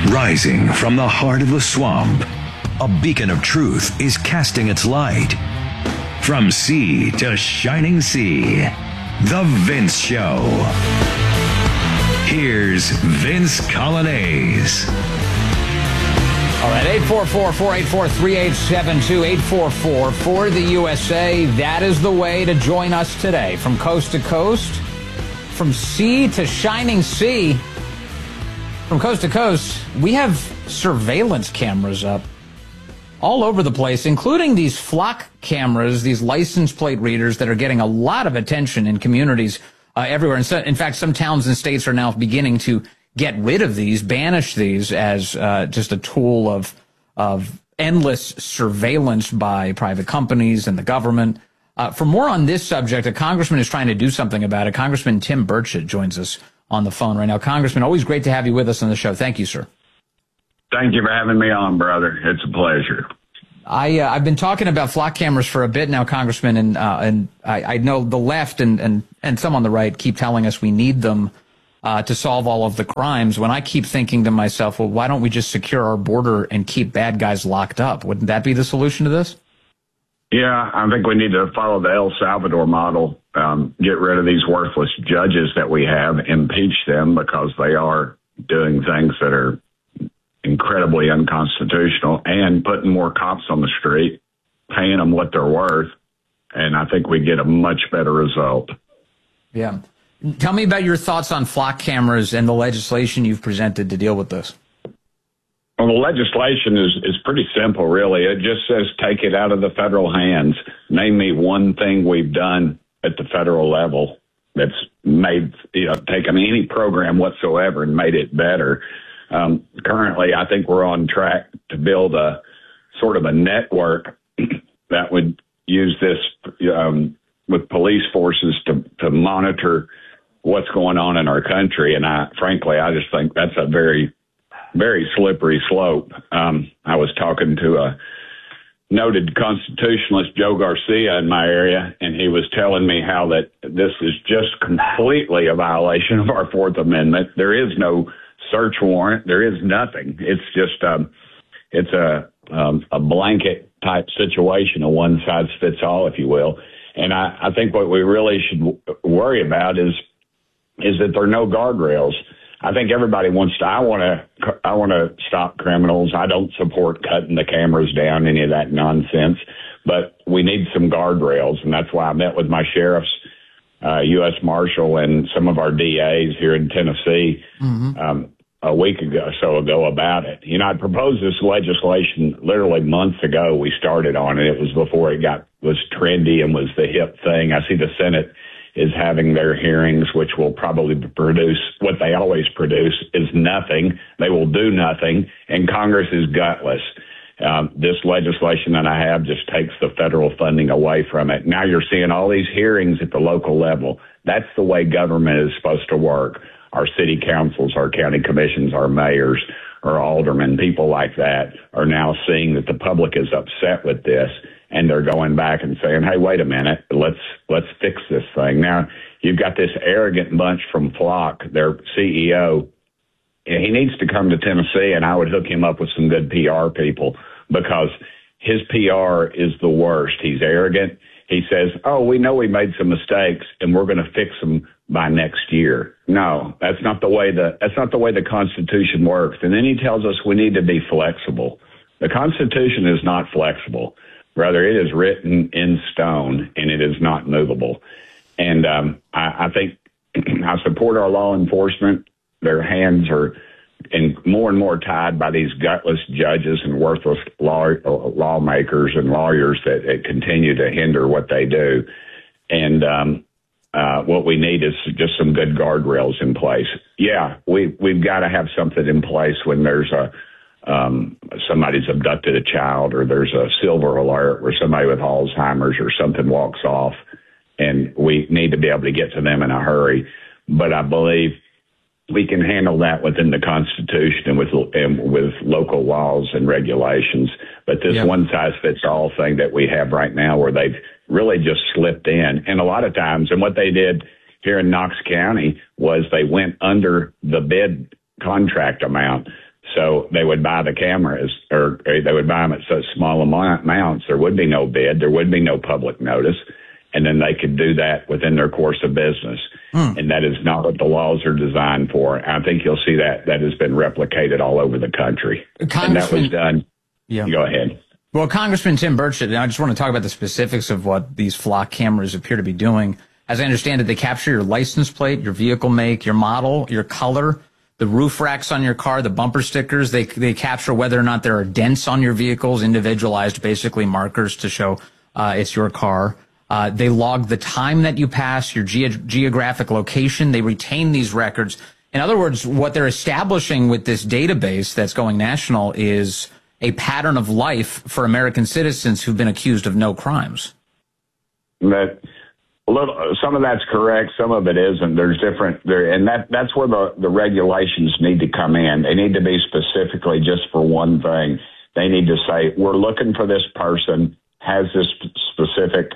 Rising from the heart of the swamp, a beacon of truth is casting its light. From sea to shining sea, The Vince Show. Here's Vince Coglianese. All right, 844-484-3872, 844 for the USA. That is the way to join us today. From coast to coast, from sea to shining sea, from coast to coast, we have surveillance cameras up all over the place, including these flock cameras, these license plate readers that are getting a lot of attention in communities everywhere. And so, in fact, some towns and states are now beginning to get rid of these, banish these as just a tool of endless surveillance by private companies and the government. For more on this subject, a congressman is trying to do something about it. Congressman Tim Burchett joins us on the phone right now. Congressman, always great to have you with us on the show. Thank you, sir. Thank you for having me on, brother. It's a pleasure. I've been talking about flock cameras for a bit now, Congressman, and I know the left and some on the right keep telling us we need them to solve all of the crimes, when I keep thinking to myself, well, why don't we just secure our border and keep bad guys locked up? Wouldn't that be the solution to this? Yeah, I think we need to follow the El Salvador model, get rid of these worthless judges that we have, impeach them because they are doing things that are incredibly unconstitutional, and putting more cops on the street, paying them what they're worth, and I think we get a much better result. Yeah. Tell me about your thoughts on flock cameras and the legislation you've presented to deal with this. Well, the legislation is pretty simple, really. It just says take it out of the federal hands. Name me one thing we've done at the federal level that's made, taken any program whatsoever and made it better. Currently, I think we're on track to build a sort of a network that would use this with police forces to monitor what's going on in our country. And frankly, I just think that's a very, very slippery slope. I was talking to a noted constitutionalist, Joe Garcia, in my area, and he was telling me how that this is just completely a violation of our Fourth Amendment. There is no search warrant. There is nothing. It's just it's a blanket type situation, a one size fits all, if you will. And I think what we really should worry about is that there are no guardrails. I think everybody wants to. I want to stop criminals. I don't support cutting the cameras down, any of that nonsense. But we need some guardrails, and that's why I met with my sheriffs, U.S. Marshal, and some of our DAs here in Tennessee a week ago about it. I proposed this legislation literally months ago. We started on it. It was before it was trendy and was the hip thing. I see the Senate is having their hearings, which will probably produce what they always produce is nothing. They will do nothing, and Congress is gutless. This legislation that I have just takes the federal funding away from it. Now you're seeing all these hearings at the local level. That's the way government is supposed to work. Our city councils, our county commissions, our mayors, our aldermen, people like that are now seeing that the public is upset with this, and they're going back and saying, hey, wait a minute, let's fix this thing. Now, you've got this arrogant bunch from Flock, their CEO. He needs to come to Tennessee, and I would hook him up with some good PR people, because his PR is the worst. He's arrogant. He says, oh, we know we made some mistakes, and we're going to fix them by next year. No, that's not the way the Constitution works. And then he tells us we need to be flexible. The Constitution is not flexible. Rather, it is written in stone, and it is not movable. And I think I support our law enforcement. Their hands are and more tied by these gutless judges and worthless lawmakers and lawyers that continue to hinder what they do. And what we need is just some good guardrails in place. Yeah, we've got to have something in place when there's somebody's abducted a child, or there's a silver alert where somebody with Alzheimer's or something walks off, and we need to be able to get to them in a hurry. But I believe we can handle that within the Constitution and with local laws and regulations. But this one-size-fits-all thing that we have right now, where they've really just slipped in, and a lot of times, and what they did here in Knox County was they went under the bid contract amount. So they would buy the cameras, or they would buy them at such small amounts, there would be no bid, there would be no public notice, and then they could do that within their course of business. And that is not what the laws are designed for. I think you'll see that has been replicated all over the country. And that was done. Yeah. Go ahead. Well, Congressman Tim Burchett, and I just want to talk about the specifics of what these flock cameras appear to be doing. As I understand it, they capture your license plate, your vehicle make, your model, your color, the roof racks on your car, the bumper stickers. They capture whether or not there are dents on your vehicles, individualized, basically markers to show it's your car. They log the time that you pass, your geographic location. They retain these records. In other words, what they're establishing with this database that's going national is a pattern of life for American citizens who've been accused of no crimes. Some of that's correct, some of it isn't. There's different there, and that's where the regulations need to come in. They need to be specifically just for one thing. They need to say, we're looking for this person, has this specific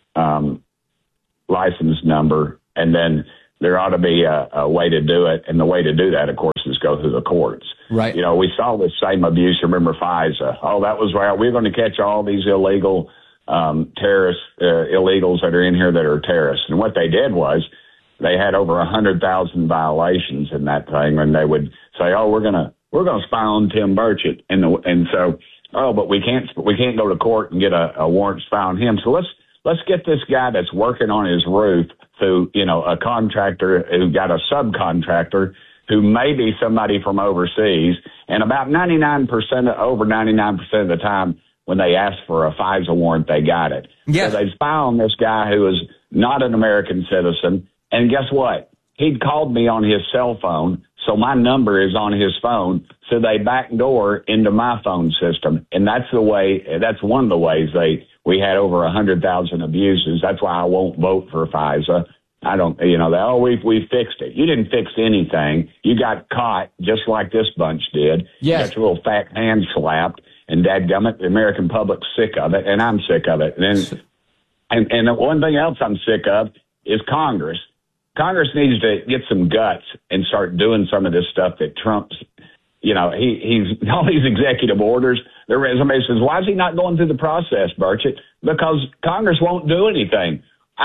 license number, and then there ought to be a way to do it. And the way to do that, of course, is go through the courts. Right. You know, we saw this same abuse. Remember FISA? Oh, that was right. We're going to catch all these illegal terrorists, illegals that are in here that are terrorists. And what they did was they had over 100,000 violations in that thing, and they would say, "Oh, we're gonna spy on Tim Burchett," and so, "Oh, but we can't go to court and get a warrant to spy on him. So let's get this guy that's working on his roof through, you know, a contractor who got a subcontractor who may be somebody from overseas." And about over 99% of the time, when they asked for a FISA warrant, they got it. Yes. So they spy on this guy who is not an American citizen. And guess what? He'd called me on his cell phone, so my number is on his phone. So they backdoor into my phone system. And that's one of the ways we had over 100,000 abuses. That's why I won't vote for FISA. I don't, we fixed it. You didn't fix anything. You got caught just like this bunch did. Yes. You got your little fat hand slapped. And dadgummit, the American public's sick of it, and I'm sick of it. And the one thing else I'm sick of is Congress. Congress needs to get some guts and start doing some of this stuff that Trump's, he's all these executive orders. Somebody says, why is he not going through the process, Burchett? Because Congress won't do anything.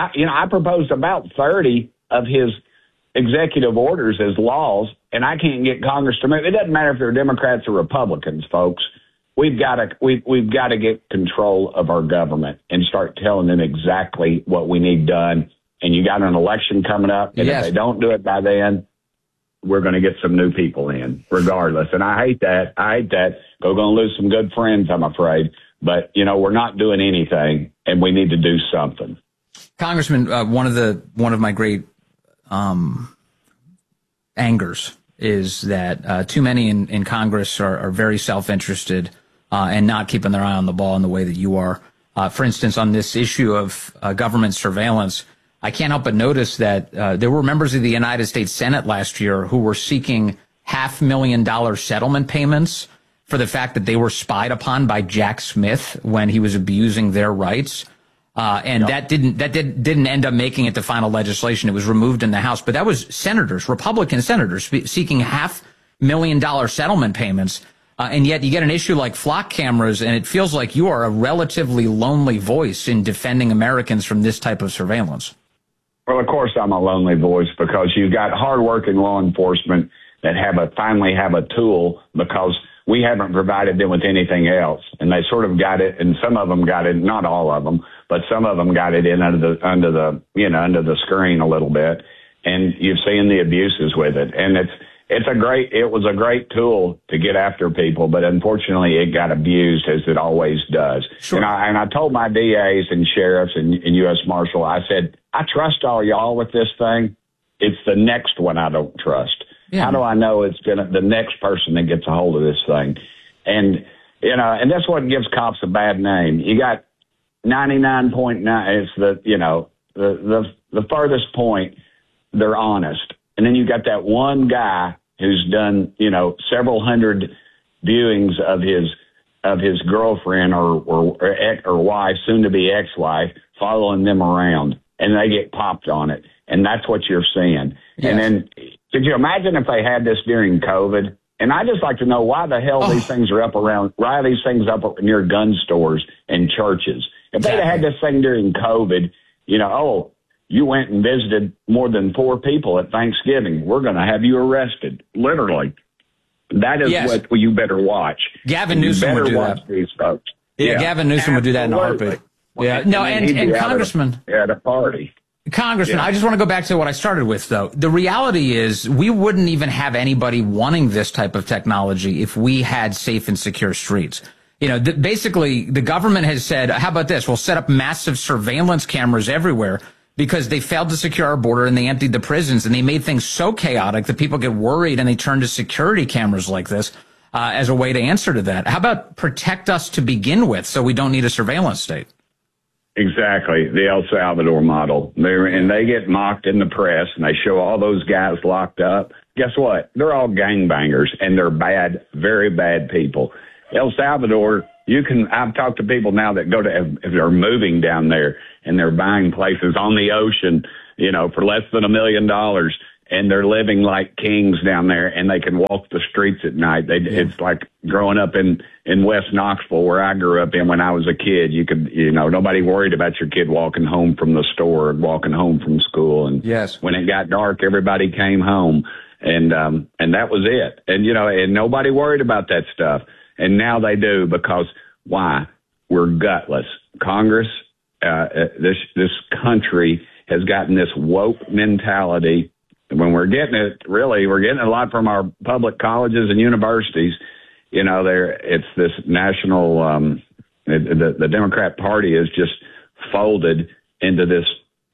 I proposed about 30 of his executive orders as laws, and I can't get Congress to move. It doesn't matter if they're Democrats or Republicans, folks. We've got to get control of our government and start telling them exactly what we need done. And you got an election coming up, and yes. If they don't do it by then, we're going to get some new people in, regardless. And I hate that. We're going to lose some good friends, I'm afraid. But we're not doing anything, and we need to do something. Congressman, one of my great angers is that too many in Congress are very self-interested and not keeping their eye on the ball in the way that you are. For instance, on this issue of government surveillance, I can't help but notice that there were members of the United States Senate last year who were seeking $500,000 settlement payments for the fact that they were spied upon by Jack Smith when he was abusing their rights. That didn't end up making it to final legislation. It was removed in the House. But that was senators, Republican senators, seeking $500,000 settlement payments. And yet you get an issue like flock cameras, and it feels like you are a relatively lonely voice in defending Americans from this type of surveillance. Well, of course I'm a lonely voice, because you've got hardworking law enforcement that finally have a tool, because we haven't provided them with anything else. And they sort of got it, and some of them got it, not all of them, but some of them got it in under the screen a little bit. And you've seen the abuses with it. And it was a great tool to get after people, but unfortunately it got abused, as it always does. Sure. And I told my DAs and sheriffs and U.S. Marshal, I said, I trust all y'all with this thing. It's the next one I don't trust. Yeah. How do I know it's the next person that gets a hold of this thing? And, and that's what gives cops a bad name. You got 99.9, it's the farthest point, they're honest. And then you got that one guy who's done, several hundred viewings of his girlfriend or wife, soon to be ex-wife, following them around, and they get popped on it. And that's what you're seeing. Yes. And then could you imagine if they had this during COVID And I just like to know why the hell these things are why are these things up near gun stores and churches? If they'd had this thing during COVID, you went and visited more than 4 people at Thanksgiving, we're going to have you arrested. Literally. That is what you better watch. Gavin Newsom would do that. These folks. Yeah, Gavin Newsom would do that in a heartbeat. Yeah, no, and Congressman. At a party. Congressman, I just want to go back to what I started with, though. The reality is we wouldn't even have anybody wanting this type of technology if we had safe and secure streets. Basically, the government has said, how about this? We'll set up massive surveillance cameras everywhere because they failed to secure our border and they emptied the prisons and they made things so chaotic that people get worried and they turn to security cameras like this as a way to answer to that. How about protect us to begin with so we don't need a surveillance state? Exactly, the El Salvador model. They get mocked in the press, and they show all those guys locked up. Guess what? They're all gangbangers, and they're bad, very bad people. El Salvador, I've talked to people now that if they're moving down there, and they're buying places on the ocean, for less than $1 million, and they're living like kings down there, and they can walk the streets at night. It's like growing up in West Knoxville, where I grew up in when I was a kid. You could, nobody worried about your kid walking home from the store or walking home from school. And when it got dark, everybody came home, and that was it. And and nobody worried about that stuff. And now they do, because why? We're gutless. Congress, this country has gotten this woke mentality. When we're getting it a lot from our public colleges and universities. It's this national, the Democrat Party is just folded into this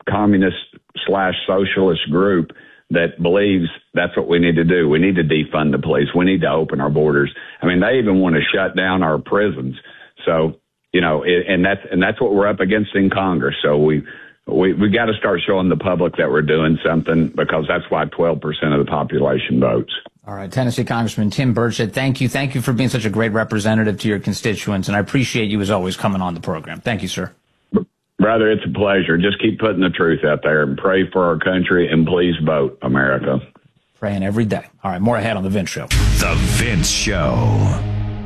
communist/socialist group that believes that's what we need to do. We need to defund the police. We need to open our borders. I mean, they even want to shut down our prisons. So, and that's what we're up against in Congress. So we got to start showing the public that we're doing something, because that's why 12% of the population votes. All right, Tennessee Congressman Tim Burchett, thank you. Thank you for being such a great representative to your constituents, and I appreciate you as always coming on the program. Thank you, sir. Brother, it's a pleasure. Just keep putting the truth out there and pray for our country, and please vote, America. Praying every day. All right, more ahead on The Vince Show. The Vince Show.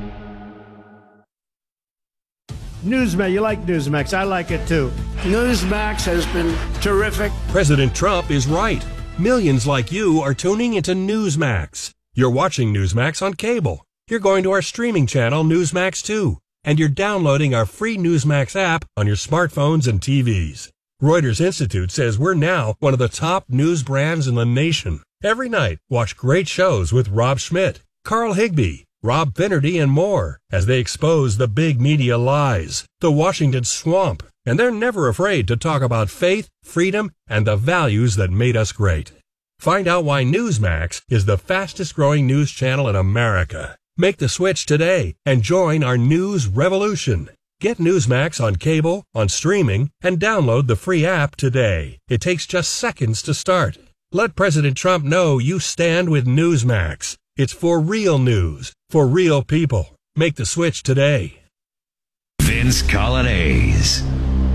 Newsmax, you like Newsmax. I like it too. Newsmax has been terrific. President Trump is right. Millions like you are tuning into Newsmax. You're watching Newsmax on cable. You're going to our streaming channel, Newsmax 2. And you're downloading our free Newsmax app on your smartphones and TVs. Reuters Institute says we're now one of the top news brands in the nation. Every night, watch great shows with Rob Schmidt, Carl Higbie, Rob Finnerty, and more as they expose the big media lies, the Washington swamp, and they're never afraid to talk about faith, freedom, and the values that made us great. Find out why Newsmax is the fastest growing news channel in America. Make the switch today and join our news revolution. Get Newsmax on cable, on streaming, and download the free app today. It takes just seconds to start. Let President Trump know you stand with Newsmax. It's for real news, for real people. Make the switch today. Vince Colonnese.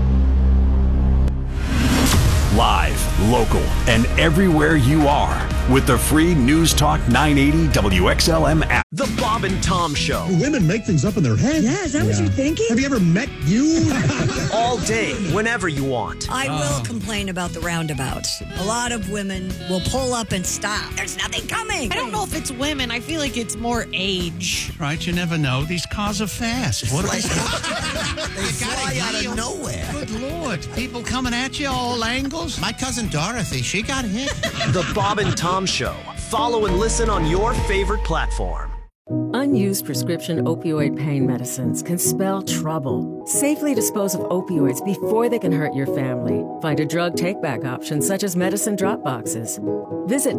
Live, local, and everywhere you are with the free News Talk 980 WXLM app. The Bob and Tom Show. Women make things up in their head. Yeah, is that what you're thinking? Have you ever met you? All day, whenever you want. I will complain about the roundabouts. A lot of women will pull up and stop. There's nothing coming. I don't know if it's women. I feel like it's more age. Right, you never know. These cars are fast. What They fly out of nowhere. Good Lord. People coming at you all angles. My cousin Dorothy, she got hit. The Bob and Tom Show. Follow and listen on your favorite platform. Unused prescription opioid pain medicines can spell trouble. Safely dispose of opioids before they can hurt your family. Find a drug take-back option such as medicine drop boxes. Visit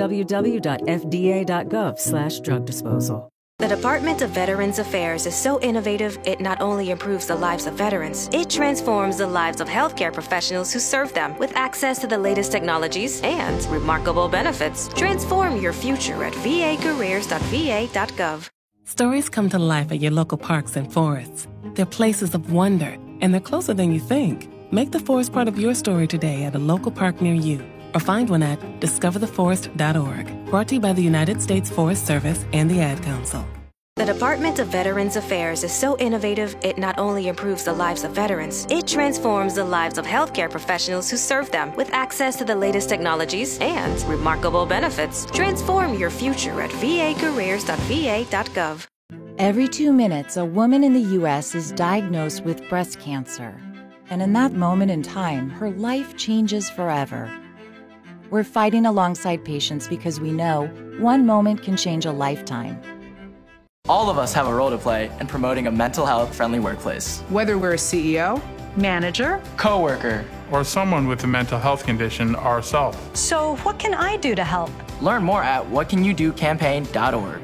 www.fda.gov/drug disposal. The Department of Veterans Affairs is so innovative, it not only improves the lives of veterans, it transforms the lives of healthcare professionals who serve them with access to the latest technologies and remarkable benefits. Transform your future at vacareers.va.gov. Stories come to life at your local parks and forests. They're places of wonder, and they're closer than you think. Make the forest part of your story today at a local park near you. or find one at discovertheforest.org. Brought to you by the United States Forest Service and the Ad Council. The Department of Veterans Affairs is so innovative, it not only improves the lives of veterans, it transforms the lives of healthcare professionals who serve them with access to the latest technologies and remarkable benefits. Transform your future at vacareers.va.gov. Every 2 minutes, a woman in the U.S. is diagnosed with breast cancer. And in that moment in time, her life changes forever. We're fighting alongside patients because we know one moment can change a lifetime. All of us have a role to play in promoting a mental health-friendly workplace. Whether we're a CEO, manager, coworker, or someone with a mental health condition ourselves. So what can I do to help? Learn more at whatcanyoudocampaign.org.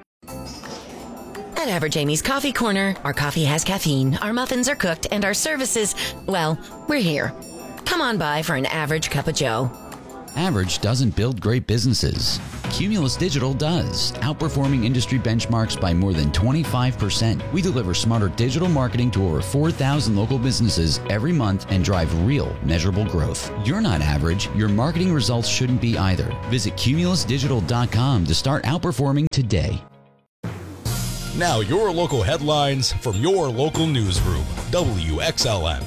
At Average Amy's Coffee Corner, our coffee has caffeine, our muffins are cooked, and our services, well, we're here. Come on by for an average cup of joe. Average doesn't build great businesses. Cumulus Digital does, outperforming industry benchmarks by more than 25%. We deliver smarter digital marketing to over 4,000 local businesses every month and drive real, measurable growth. You're not average. Your marketing results shouldn't be either. Visit cumulusdigital.com to start outperforming today. Now your local headlines from your local newsroom, WXLM.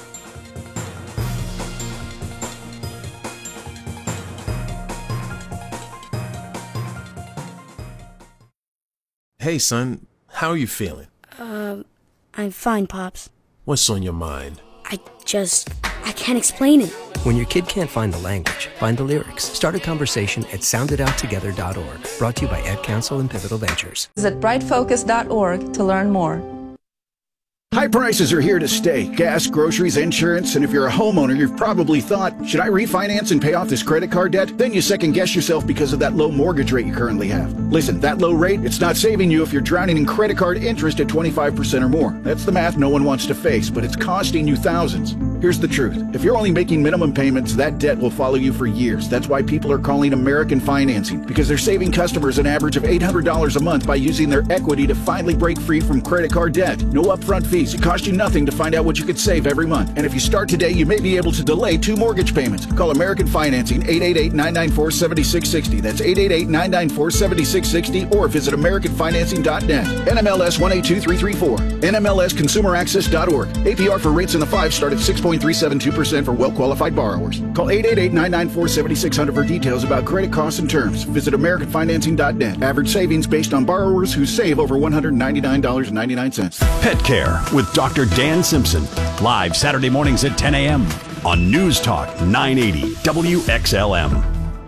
Hey, son, how are you feeling? I'm fine, Pops. What's on your mind? I can't explain it. When your kid can't find the language, find the lyrics. Start a conversation at sounditouttogether.org. Brought to you by Ad Council and Pivotal Ventures. Visit brightfocus.org to learn more. High prices are here to stay. Gas, groceries, insurance, and if you're a homeowner, you've probably thought, should I refinance and pay off this credit card debt? Then you second guess yourself because of that low mortgage rate you currently have. Listen, that low rate, it's not saving you if you're drowning in credit card interest at 25% or more. That's the math no one wants to face, but it's costing you thousands. Here's the truth. If you're only making minimum payments, that debt will follow you for years. That's why people are calling American Financing, because they're saving customers an average of $800 a month by using their equity to finally break free from credit card debt. No upfront fees. It costs you nothing to find out what you could save every month. And if you start today, you may be able to delay 2 mortgage payments. Call American Financing, 888-994-7660. That's 888-994-7660, or visit AmericanFinancing.net. NMLS 182334. NMLSConsumerAccess.org. APR for rates in the 5 start at 6.372% for well-qualified borrowers. Call 888-994-7600 for details about credit costs and terms. Visit AmericanFinancing.net. Average savings based on borrowers who save over $199.99. Pet Care with Dr. Dan Simpson. Live Saturday mornings at 10 a.m. on News Talk 980 WXLM.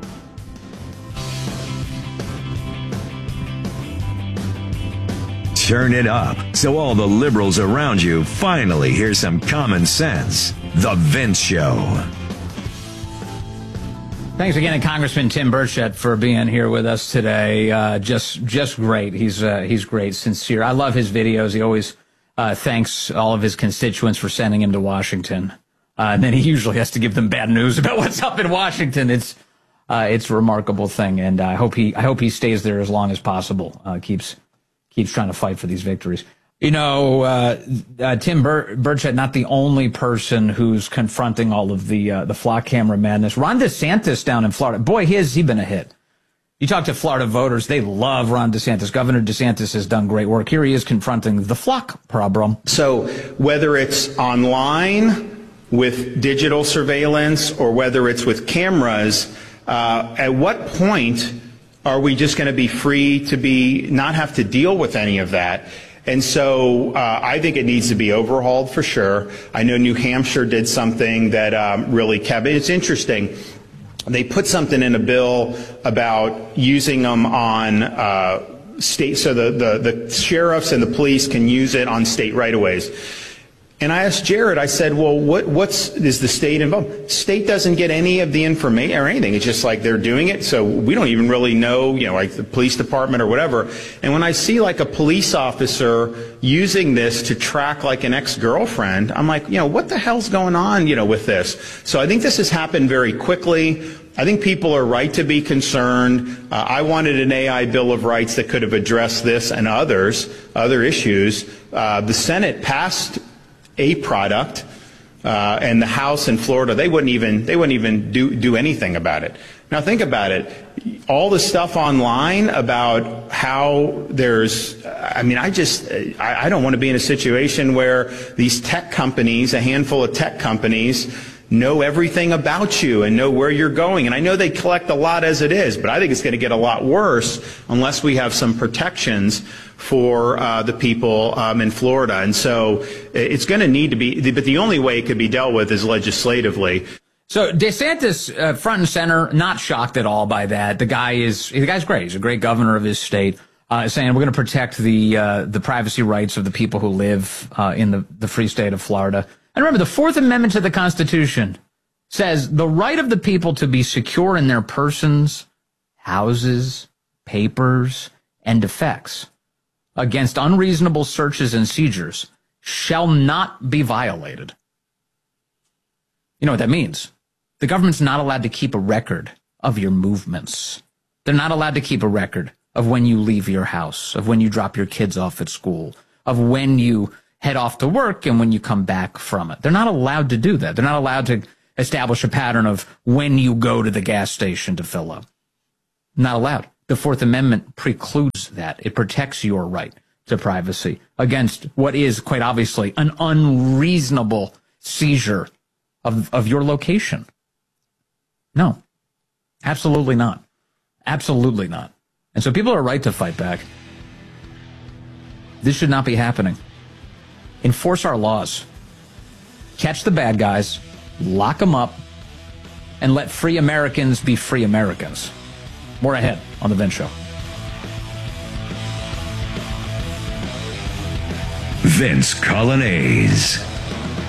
Turn it up so all the liberals around you finally hear some common sense. The Vince Show. Thanks again to Congressman Tim Burchett for being here with us today. Just great. He's great, sincere. I love his videos. He always thanks all of his constituents for sending him to Washington. And then he usually has to give them bad news about what's up in Washington. It's a remarkable thing, and I hope he stays there as long as possible. Keeps trying to fight for these victories. You know, Tim Burchett, not the only person who's confronting all of the flock camera madness. Ron DeSantis down in Florida, boy, has he been a hit. You talk to Florida voters, they love Ron DeSantis. Governor DeSantis has done great work. Here he is confronting the flock problem. So whether it's online with digital surveillance or whether it's with cameras, at what point are we just going to be free to not have to deal with any of that? And so I think it needs to be overhauled for sure. I know New Hampshire did something that really kept it. It's interesting. They put something in a bill about using them on state, so the sheriffs and the police can use it on state right-of-ways. And I asked Jared, I said, well, is the state involved? State doesn't get any of the information or anything. It's just like they're doing it, so we don't even really know, like the police department or whatever. And when I see like a police officer using this to track like an ex-girlfriend, I'm like, what the hell's going on, with this? So I think this has happened very quickly. I think people are right to be concerned. I wanted an AI Bill of Rights that could have addressed this and other issues. The Senate passed a product. And the House in Florida, they wouldn't even do anything about it. Now think about it. All the stuff online about how there's, I don't want to be in a situation where these tech companies, a handful of tech companies, know everything about you and know where you're going. And I know they collect a lot as it is, but I think it's going to get a lot worse unless we have some protections for the people in Florida. And so it's going to need to be, but the only way it could be dealt with is legislatively. So DeSantis, front and center, not shocked at all by that. The guy's great. He's a great governor of his state, saying we're going to protect the privacy rights of the people who live in the free state of Florida. And remember, the Fourth Amendment to the Constitution says the right of the people to be secure in their persons, houses, papers, and effects against unreasonable searches and seizures shall not be violated. You know what that means? The government's not allowed to keep a record of your movements. They're not allowed to keep a record of when you leave your house, of when you drop your kids off at school, of when you head off to work and when you come back from it. They're not allowed to do that. They're not allowed to establish a pattern of when you go to the gas station to fill up. Not allowed. The Fourth Amendment precludes that. It protects your right to privacy against what is, quite obviously, an unreasonable seizure of your location. No, absolutely not. Absolutely not. And so people are right to fight back. This should not be happening. Enforce our laws. Catch the bad guys, lock them up, and let free Americans be free Americans. More ahead on The Vince Show. Vince Coglianese.